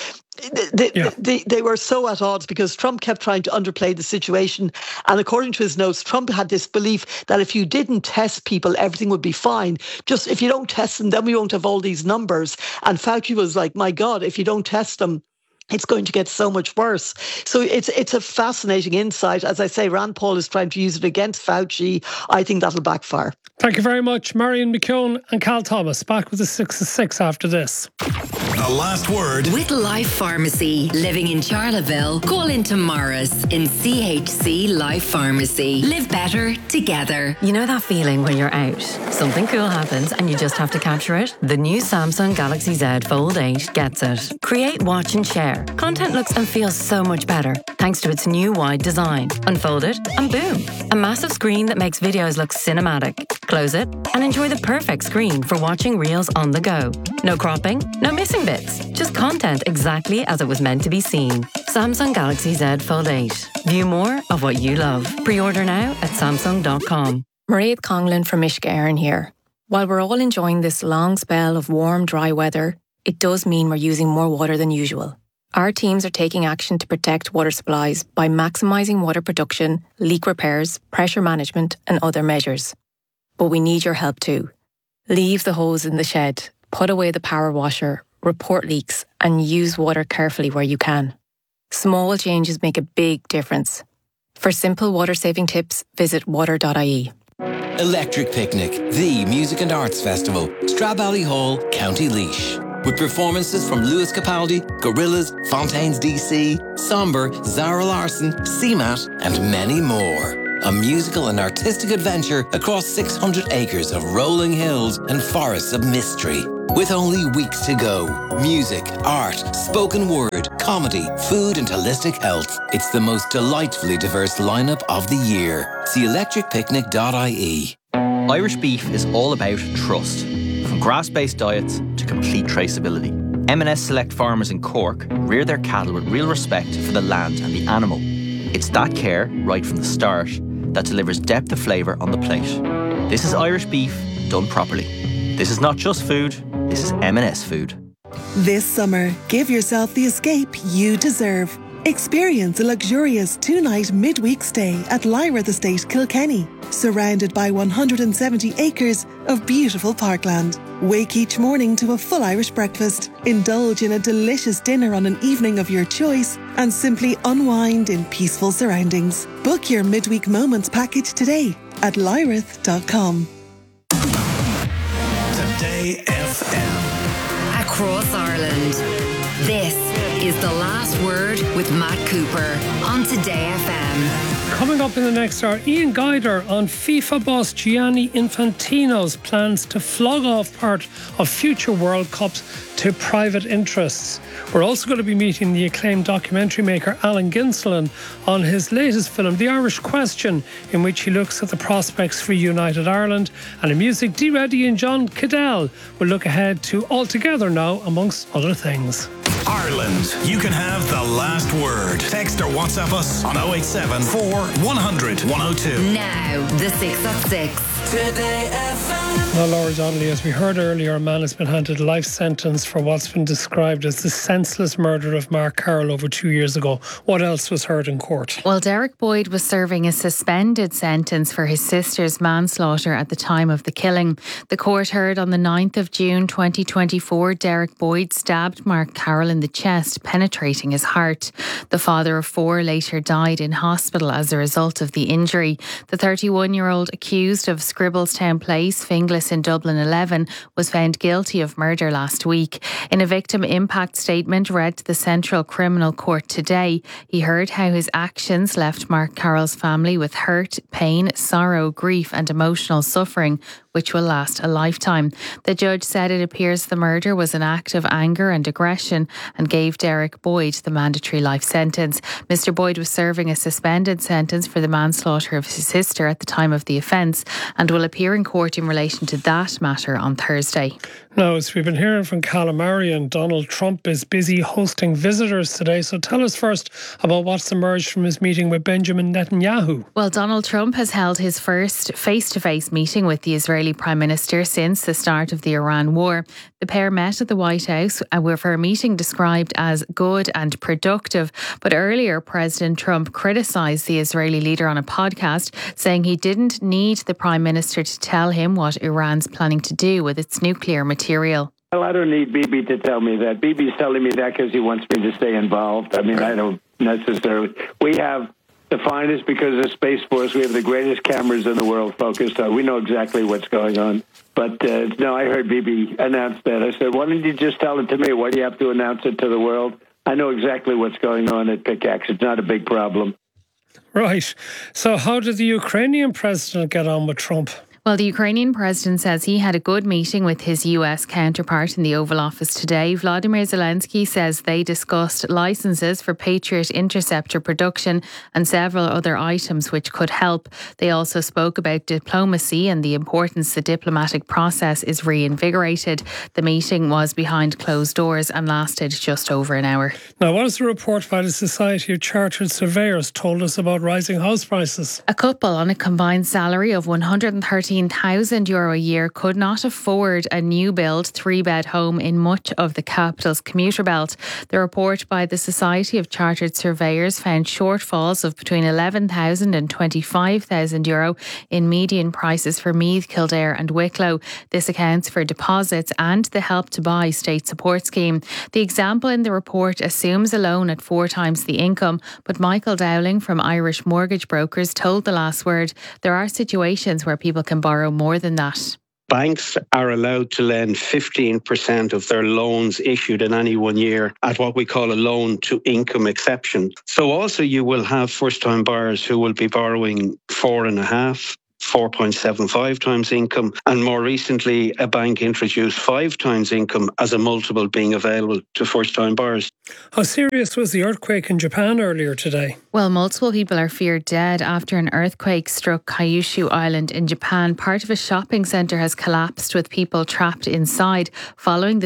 They were so at odds because Trump kept trying to underplay the situation. And according to his notes, Trump had this belief that if you didn't test people, everything would be fine. Just if you don't test them, then we won't have all these numbers. And Fauci was like, my God, if you don't test them, it's going to get so much worse. So it's a fascinating insight. As I say, Rand Paul is trying to use it against Fauci. I think that'll backfire. Thank you very much, Marion McKeown and Cal Thomas. Back with the 6 of 6 after this. The last word. With Life Pharmacy. Living in Charleville, call into Morris in CHC Life Pharmacy. Live better together. You know that feeling when you're out? Something cool happens and you just have to capture it? The new Samsung Galaxy Z Fold 8 gets it. Create, watch and share. Content looks and feels so much better thanks to its new wide design. Unfold it and boom. A massive screen that makes videos look cinematic. Close it and enjoy the perfect screen for watching reels on the go. No cropping, no missing bits. Just content exactly as it was meant to be seen. Samsung Galaxy Z Fold 8. View more of what you love. Pre-order now at Samsung.com. Mairead Conglin from Uisce Éireann here. While we're all enjoying this long spell of warm, dry weather, it does mean we're using more water than usual. Our teams are taking action to protect water supplies by maximising water production, leak repairs, pressure management and other measures. But we need your help too. Leave the hose in the shed, put away the power washer, report leaks and use water carefully where you can. Small changes make a big difference. For simple water-saving tips, visit water.ie. Electric Picnic, the music and arts festival, Stradbally Hall, County Laois. With performances from Lewis Capaldi, Gorillaz, Fontaines DC, Somber, Zara Larsson, CMAT, and many more. A musical and artistic adventure across 600 acres of rolling hills and forests of mystery. With only weeks to go. Music, art, spoken word, comedy, food and holistic health. It's the most delightfully diverse lineup of the year. See electricpicnic.ie. Irish beef is all about trust. From grass-based diets to complete traceability. M&S Select Farmers in Cork rear their cattle with real respect for the land and the animal. It's that care, right from the start, that delivers depth of flavour on the plate. This is Irish beef done properly. This is not just food, this is M&S food. This summer, give yourself the escape you deserve. Experience a luxurious 2-night midweek stay at Lyrath Estate, Kilkenny, surrounded by 170 acres of beautiful parkland. Wake each morning to a full Irish breakfast, indulge in a delicious dinner on an evening of your choice, and simply unwind in peaceful surroundings. Book your midweek moments package today at lyrath.com. Today FM. Across Ireland. This is The Last Word with Matt Cooper on Today FM. Coming up in the next hour, Ian Guider on FIFA boss Gianni Infantino's plans to flog off part of future World Cups to private interests. We're also going to be meeting the acclaimed documentary maker Alan Ginselan on his latest film, The Irish Question, in which he looks at the prospects for United Ireland. And in music, Dee Reddy and John Cadell will look ahead to All Together Now, amongst other things. Ireland, you can have the last word. Text or WhatsApp us on 087 4 100 102. Now, the 6 at 6. Today FM. Now, Laura Donnelly, as we heard earlier, a man has been handed a life sentence for what's been described as the senseless murder of Mark Carroll over 2 years ago. What else was heard in court? Well, Derek Boyd was serving a suspended sentence for his sister's manslaughter at the time of the killing. The court heard on the 9th of June 2024, Derek Boyd stabbed Mark Carroll in the chest, penetrating his heart. The father of 4 later died in hospital as a result of the injury. The 31-year-old accused of Scribbletown Place, Finglas in Dublin 11, was found guilty of murder last week. In a victim impact statement read to the Central Criminal Court today, he heard how his actions left Mark Carroll's family with hurt, pain, sorrow, grief and emotional suffering, which will last a lifetime. The judge said it appears the murder was an act of anger and aggression and gave Derek Boyd the mandatory life sentence. Mr. Boyd was serving a suspended sentence for the manslaughter of his sister at the time of the offence and will appear in court in relation to that matter on Thursday. Now, as we've been hearing from Calamarian, Donald Trump is busy hosting visitors today. So tell us first about what's emerged from his meeting with Benjamin Netanyahu. Well, Donald Trump has held his first face-to-face meeting with the Israeli Prime Minister since the start of the Iran war. The pair met at the White House for a meeting described as good and productive. But earlier, President Trump criticised the Israeli leader on a podcast, saying he didn't need the Prime Minister to tell him what Iran's planning to do with its nuclear material. Well, I don't need Bibi to tell me that. Bibi's telling me that because he wants me to stay involved. I mean, I don't necessarily. We have the finest, because of Space Force, we have the greatest cameras in the world focused on. We know exactly what's going on. But no, I heard Bibi announce that. I said, why don't you just tell it to me? Why do you have to announce it to the world? I know exactly what's going on at Pickaxe. It's not a big problem. Right. So how did the Ukrainian president get on with Trump? Well, the Ukrainian president says he had a good meeting with his US counterpart in the Oval Office today. Vladimir Zelensky says they discussed licenses for Patriot interceptor production and several other items which could help. They also spoke about diplomacy and the importance the diplomatic process is reinvigorated. The meeting was behind closed doors and lasted just over an hour. Now, what has the report by the Society of Chartered Surveyors told us about rising house prices? A couple on a combined salary of €113,000 a year could not afford a new build 3-bed home in much of the capital's commuter belt. The report by the Society of Chartered Surveyors found shortfalls of between €11,000 and €25,000 in median prices for Meath, Kildare and Wicklow. This accounts for deposits and the Help to Buy state support scheme. The example in the report assumes a loan at 4 times the income, but Michael Dowling from Irish Mortgage Brokers told The Last Word there are situations where people can borrow more than that. Banks are allowed to lend 15% of their loans issued in any 1 year at what we call a loan to income exception. So also you will have first-time buyers who will be borrowing 4.5, 4.75 times income, and more recently a bank introduced 5 times income as a multiple being available to first-time buyers. How serious was the earthquake in Japan earlier today? Well, multiple people are feared dead after an earthquake struck Kyushu Island in Japan. Part of a shopping centre has collapsed with people trapped inside following the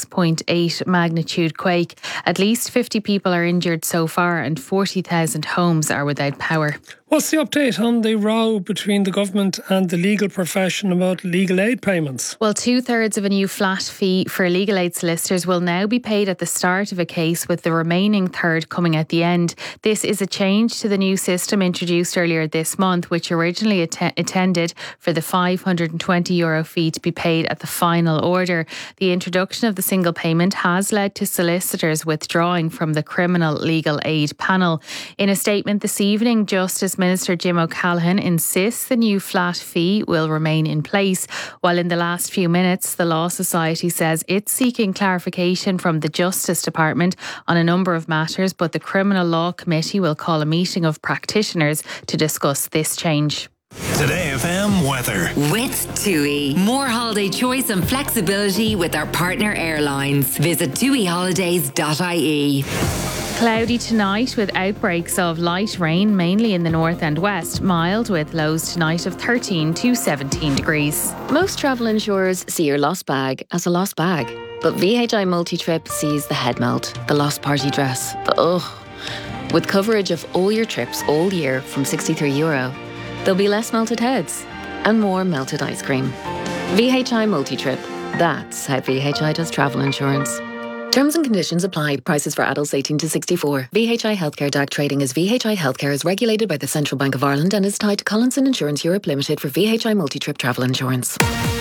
6.8 magnitude quake. At least 50 people are injured so far and 40,000 homes are without power. What's the update on the row between the government and the legal profession about legal aid payments? Well, 2/3 of a new flat fee for legal aid solicitors will now be paid at the start of a case, with the remaining third coming at the end. This is a change to the new system introduced earlier this month, which originally intended for the €520 fee to be paid at the final order. The introduction of the single payment has led to solicitors withdrawing from the criminal legal aid panel. In a statement this evening, Justice Minister Jim O'Callaghan insists the new flat fee will remain in place, while in the last few minutes the Law Society says it's seeking clarification from the Justice Department on a number of matters, but the Criminal Law Committee will call a meeting of practitioners to discuss this change. Today FM weather. With TUI. More holiday choice and flexibility with our partner airlines. Visit tuiholidays.ie. Cloudy tonight with outbreaks of light rain, mainly in the north and west. Mild with lows tonight of 13 to 17 degrees. Most travel insurers see your lost bag as a lost bag. But VHI Multi-Trip sees the head melt, the lost party dress, the ugh. With coverage of all your trips all year from €63, there'll be less melted heads and more melted ice cream. VHI Multi-Trip. That's how VHI does travel insurance. Terms and conditions apply. Prices for adults 18 to 64. VHI Healthcare DAC trading as VHI Healthcare is regulated by the Central Bank of Ireland and is tied to Collinson Insurance Europe Limited for VHI Multi-Trip travel insurance.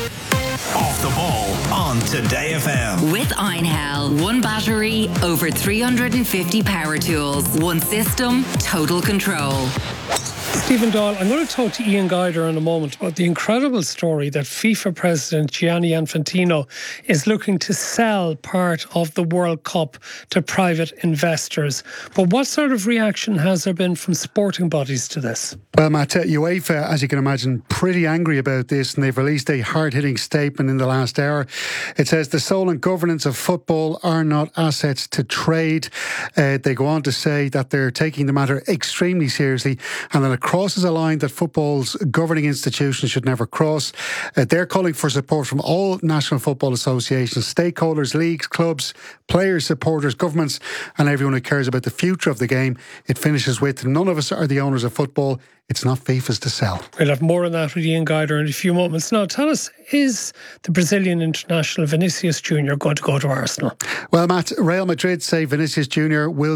Off the ball on Today FM. With Einhell. One battery, over 350 power tools. One system, total control. Stephen Doyle, I'm going to talk to Ian Guider in a moment about the incredible story that FIFA President Gianni Infantino is looking to sell part of the World Cup to private investors. But what sort of reaction has there been from sporting bodies to this? Well, Matt, UEFA, as you can imagine, pretty angry about this, and they've released a hard-hitting statement in the last hour. It says the soul and governance of football are not assets to trade. They go on to say that they're taking the matter extremely seriously and that it crosses a line that football's governing institutions should never cross. They're calling for support from all national football associations, stakeholders, leagues, clubs, players, supporters, governments and everyone who cares about the future of the game. It finishes with, none of us are the owners of football. It's not FIFA's to sell. We'll have more on that with Ian Guider in a few moments. Now, tell us, is the Brazilian international Vinicius Jr. going to go to Arsenal? Well, Matt, Real Madrid say Vinicius Jr. will be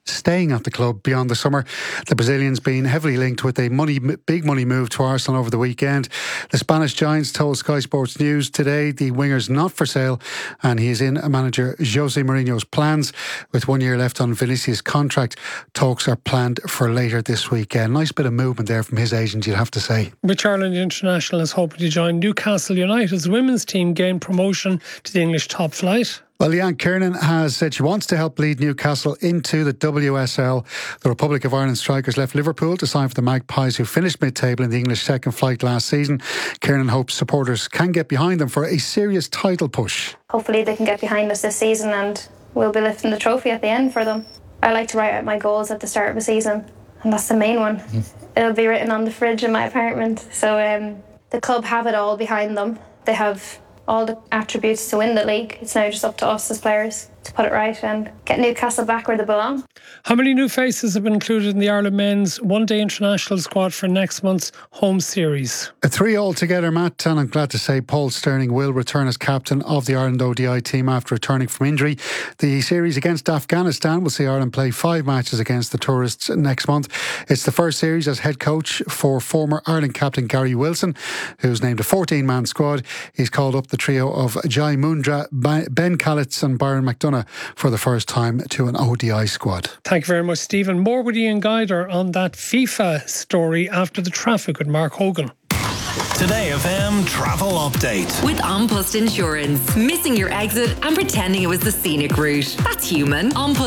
staying at the club beyond the summer. The Brazilian's been heavily linked with a big money move to Arsenal over the weekend. The Spanish Giants told Sky Sports News today the winger's not for sale and he is in manager Jose Mourinho's plans. With 1 year left on Vinicius' contract, talks are planned for later this weekend. Nice bit of movement there from his agent, you'd have to say. Rich Ireland International is hoping to join Newcastle United's women's team gain promotion to the English top flight. Well, Leanne Kiernan has said she wants to help lead Newcastle into the WSL. The Republic of Ireland strikers left Liverpool to sign for the Magpies, who finished mid-table in the English second flight last season. Kiernan hopes supporters can get behind them for a serious title push. Hopefully they can get behind us this season and we'll be lifting the trophy at the end for them. I like to write out my goals at the start of a season, and that's the main one. It'll be written on the fridge in my apartment. So the club have it all behind them. They have all the attributes to win the league. It's now just up to us as players to put it right and get Newcastle back where they belong. How many new faces have been included in the Ireland men's one-day international squad for next month's home series? 3 altogether, Matt, and I'm glad to say Paul Sterling will return as captain of the Ireland ODI team after returning from injury. The series against Afghanistan will see Ireland play 5 matches against the tourists next month. It's the first series as head coach for former Ireland captain Gary Wilson, who's named a 14-man squad. He's called up the trio of Jai Mundra, Ben Kalitz and Byron McDonough for the first time to an ODI squad. Thank you very much, Stephen. More with Ian Guider on that FIFA story after the traffic with Mark Hogan. Today FM travel update. With An Post Insurance. Missing your exit and pretending it was the scenic route. That's human.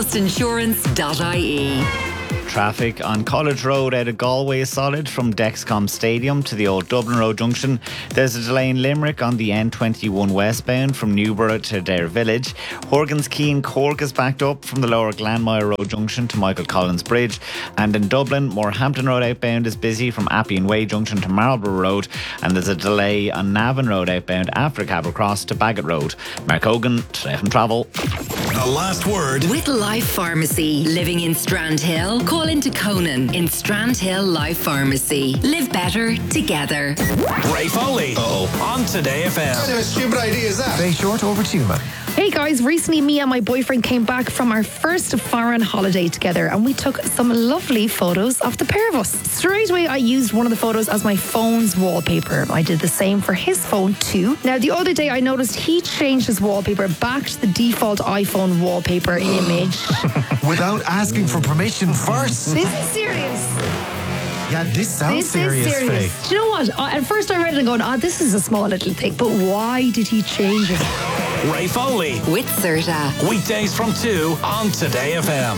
Anpostinsurance.ie. Traffic on College Road out of Galway is solid from Dexcom Stadium to the old Dublin Road junction. There's a delay in Limerick on the N21 westbound from Newborough to Dare Village. Horgan's Quay Cork is backed up from the lower Glanmire Road junction to Michael Collins Bridge. And in Dublin, Morehampton Road outbound is busy from Appian Way junction to Marlborough Road. And there's a delay on Navan Road outbound after Cabot Cross to Bagot Road. Mark Hogan, Today FM Travel. The last word. With Life Pharmacy. Living in Strandhill? Call into Conan in Strandhill Life Pharmacy. Live better together. Ray Foley. On Today FM. What kind of a stupid idea is that? Very short, over to you, man. Hey guys, recently me and my boyfriend came back from our first foreign holiday together and we took some lovely photos of the pair of us. Straight away I used one of the photos as my phone's wallpaper. I did the same for his phone too. Now the other day I noticed he changed his wallpaper back to the default iPhone wallpaper image. Without asking for permission first. This is serious. Yeah, this sounds serious, Faye. Do you know what? At first I read it and going, this is a small little thing, but why did he change it? Ray Foley. With Serta. Weekdays from 2 on Today FM.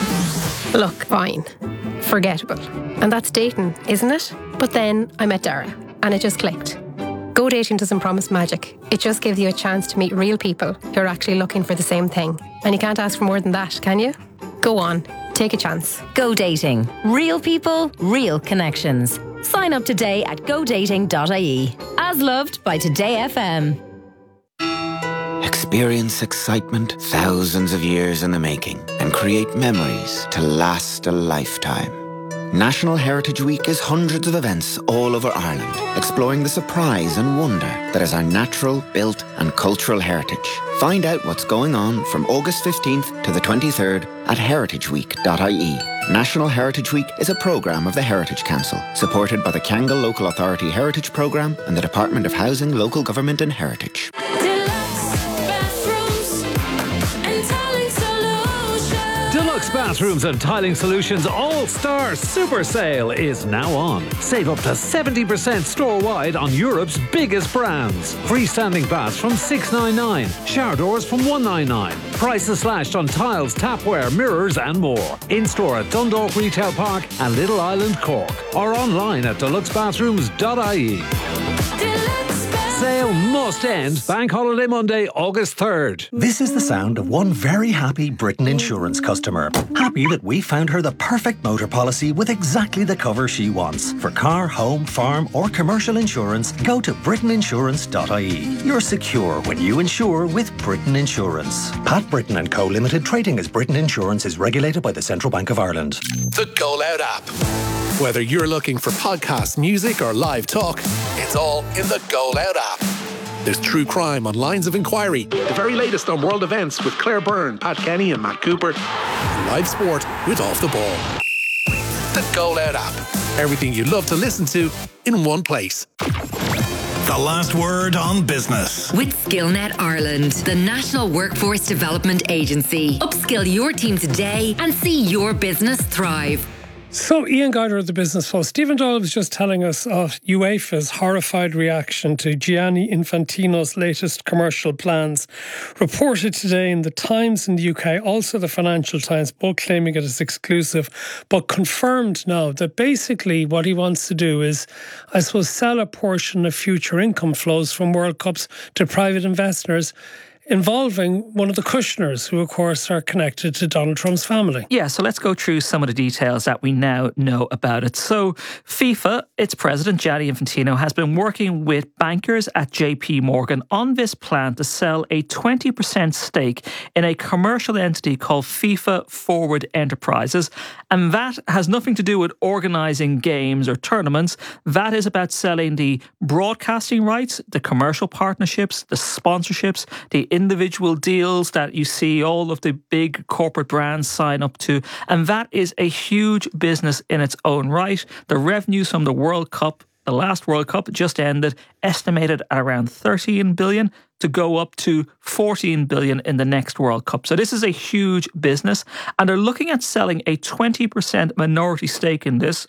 Look, fine. Forgettable. And that's dating, isn't it? But then I met Dara and it just clicked. Go Dating doesn't promise magic. It just gives you a chance to meet real people who are actually looking for the same thing. And you can't ask for more than that, can you? Go on. Take a chance. Go Dating. Real people, real connections. Sign up today at godating.ie. As loved by Today FM. Experience excitement thousands of years in the making and create memories to last a lifetime. National Heritage Week is hundreds of events all over Ireland, exploring the surprise and wonder that is our natural, built and cultural heritage. Find out what's going on from August 15th to the 23rd at heritageweek.ie. National Heritage Week is a programme of the Heritage Council, supported by the Kyangle Local Authority Heritage Programme and the Department of Housing, Local Government and Heritage. Deluxe Bathrooms and Tiling Solutions All-Star Super Sale is now on. Save up to 70% store-wide on Europe's biggest brands. Freestanding baths from $699, shower doors from $199. Prices slashed on tiles, tapware, mirrors and more. In-store at Dundalk Retail Park and Little Island, Cork. Or online at deluxebathrooms.ie. Sale must end Bank Holiday Monday, August 3rd. This is the sound of one very happy Britain Insurance customer. Happy that we found her the perfect motor policy with exactly the cover she wants. For car, home, farm or commercial insurance, go to britaininsurance.ie. You're secure when you insure with Britain Insurance. Pat Britton & Co Limited, trading as Britain Insurance, is regulated by the Central Bank of Ireland. The Go Loud app. Whether you're looking for podcast, music or live talk, it's all in the Go Loud app. There's true crime on Lines of Inquiry, the very latest on world events with Claire Byrne, Pat Kenny and Matt Cooper, and live sport with Off the Ball. The Go Loud app. Everything you love to listen to in one place. The last word on business. With SkillNet Ireland, the National Workforce Development Agency. Upskill your team today and see your business thrive. So, Ian Guyder of the Business Post. Stephen Doyle was just telling us of UEFA's horrified reaction to Gianni Infantino's latest commercial plans. Reported today in the Times in the UK, also the Financial Times, both claiming it as exclusive, but confirmed now that basically what he wants to do is, I suppose, sell a portion of future income flows from World Cups to private investors, involving one of the Kushners, who of course are connected to Donald Trump's family. Yeah, so let's go through some of the details that we now know about it. So FIFA, its president, Gianni Infantino, has been working with bankers at JP Morgan on this plan to sell a 20% stake in a commercial entity called FIFA Forward Enterprises. And that has nothing to do with organising games or tournaments. That is about selling the broadcasting rights, the commercial partnerships, the sponsorships, the individual deals that you see all of the big corporate brands sign up to. And that is a huge business in its own right. The revenues from the World Cup, the last World Cup just ended, estimated at around 13 billion to go up to 14 billion in the next World Cup. So this is a huge business. And they're looking at selling a 20% minority stake in this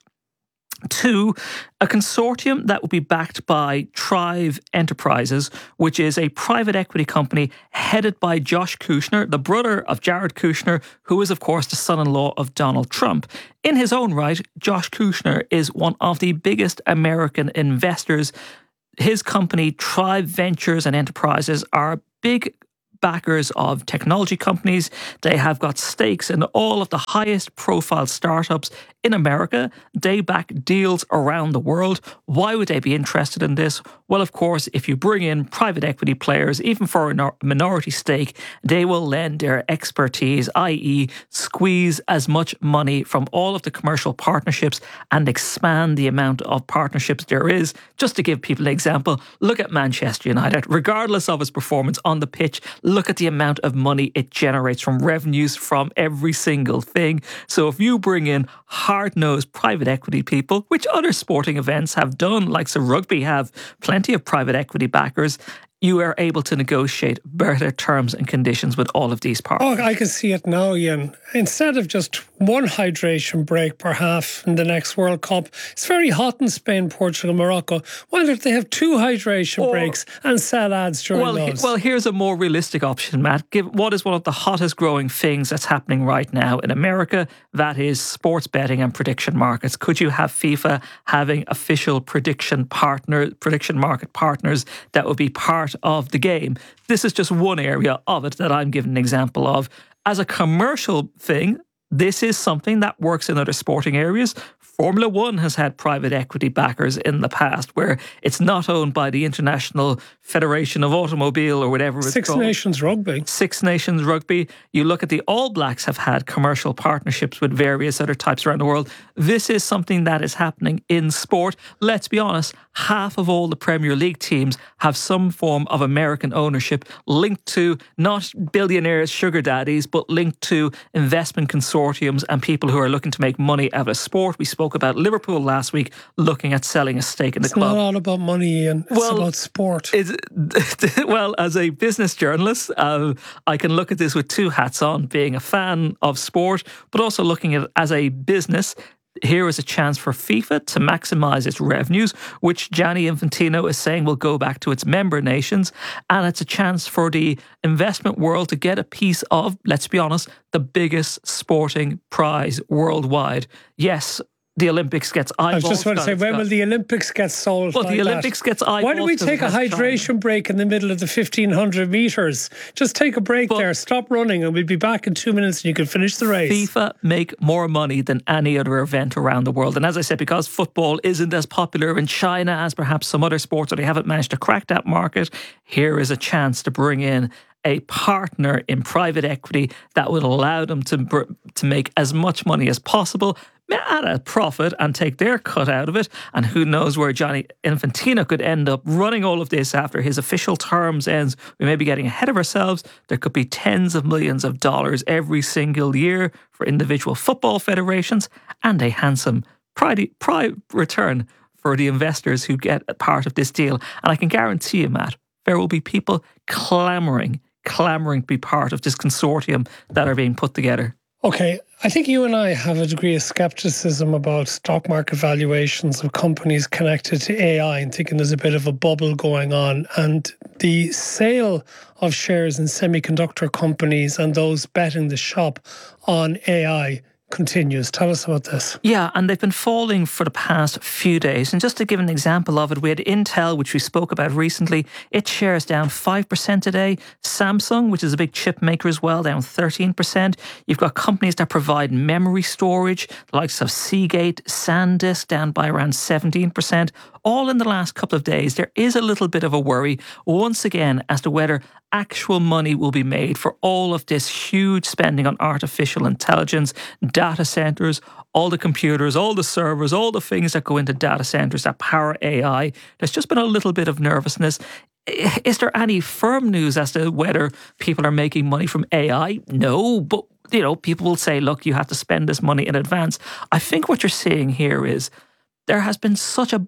to a consortium that will be backed by Thrive Enterprises, which is a private equity company headed by Josh Kushner, the brother of Jared Kushner, who is, of course, the son-in-law of Donald Trump. In his own right, Josh Kushner is one of the biggest American investors. His company, Thrive Ventures and Enterprises, are big backers of technology companies. They have got stakes in all of the highest profile startups in America. They back deals around the world. Why would they be interested in this? Well, of course, if you bring in private equity players, even for a minority stake, they will lend their expertise, i.e. squeeze as much money from all of the commercial partnerships and expand the amount of partnerships there is. Just to give people an example, look at Manchester United. Regardless of its performance on the pitch, look at the amount of money it generates from revenues from every single thing. So if you bring in hard-nosed private equity people, which other sporting events have done, like so rugby have plenty of private equity backers, you are able to negotiate better terms and conditions with all of these partners. Oh, I can see it now, Ian. Instead of just one hydration break per half in the next World Cup, it's very hot in Spain, Portugal, Morocco. Why don't they have two hydration breaks and sell ads during those? Well, here's a more realistic option, Matt. What is one of the hottest growing things that's happening right now in America? That is sports betting and prediction markets. Could you have FIFA having official prediction market partners that would be part of the game? This is just one area of it that I'm giving an example of. As a commercial thing, this is something that works in other sporting areas. Formula One has had private equity backers in the past where it's not owned by the International Federation of Automobile or whatever it's called. Six Nations Rugby. You look at the All Blacks have had commercial partnerships with various other types around the world. This is something that is happening in sport. Let's be honest, half of all the Premier League teams have some form of American ownership linked to not billionaires, sugar daddies, but linked to investment consortiums and people who are looking to make money out of sport. We spoke about Liverpool last week looking at selling a stake in the club. It's not all about money, Ian. It's about sport. Well, as a business journalist, I can look at this with two hats on, being a fan of sport, but also looking at it as a business. Here is a chance for FIFA to maximise its revenues, which Gianni Infantino is saying will go back to its member nations. And it's a chance for the investment world to get a piece of, let's be honest, the biggest sporting prize worldwide. Yes, the Olympics gets eyeballs. I was just about to say, when will the Olympics get sold? Well, the Olympics gets eyeballs. Why do we take a hydration break in the middle of the 1,500 metres? Just take a break there, stop running, and we'll be back in 2 minutes and you can finish the race. FIFA make more money than any other event around the world. And as I said, because football isn't as popular in China as perhaps some other sports, or they haven't managed to crack that market, here is a chance to bring in a partner in private equity that would allow them to make as much money as possible, at a profit and take their cut out of it. And who knows where Gianni Infantino could end up running all of this after his official terms ends. We may be getting ahead of ourselves. There could be tens of millions of dollars every single year for individual football federations and a handsome pride return for the investors who get a part of this deal. And I can guarantee you, Matt, there will be people clamouring to be part of this consortium that are being put together. Okay, I think you and I have a degree of scepticism about stock market valuations of companies connected to AI and thinking there's a bit of a bubble going on. And the sale of shares in semiconductor companies and those betting the shop on AI continues. Tell us about this. Yeah, and they've been falling for the past few days. And just to give an example of it, we had Intel, which we spoke about recently. Its shares down 5% today. Samsung, which is a big chip maker as well, down 13%. You've got companies that provide memory storage, the likes of Seagate, SanDisk, down by around 17%. All in the last couple of days, there is a little bit of a worry once again as to whether actual money will be made for all of this huge spending on artificial intelligence, data centers, all the computers, all the servers, all the things that go into data centers that power AI. There's just been a little bit of nervousness. Is there any firm news as to whether people are making money from AI? No, but people will say, look, you have to spend this money in advance. I think what you're seeing here is there has been such a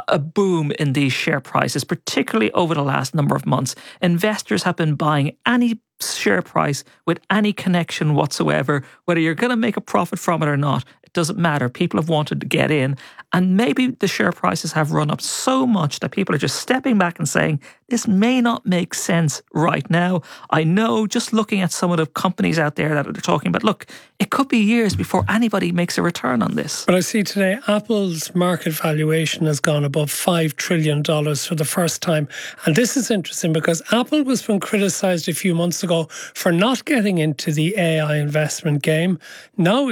boom in these share prices, particularly over the last number of months. Investors have been buying any share price with any connection whatsoever. Whether you're going to make a profit from it or not, it doesn't matter. People have wanted to get in. And maybe the share prices have run up so much that people are just stepping back and saying, this may not make sense right now. I know, just looking at some of the companies out there that are talking about, look, it could be years before anybody makes a return on this. But I see today Apple's market valuation has gone above $5 trillion for the first time. And this is interesting because Apple was being criticised a few months ago for not getting into the AI investment game. Now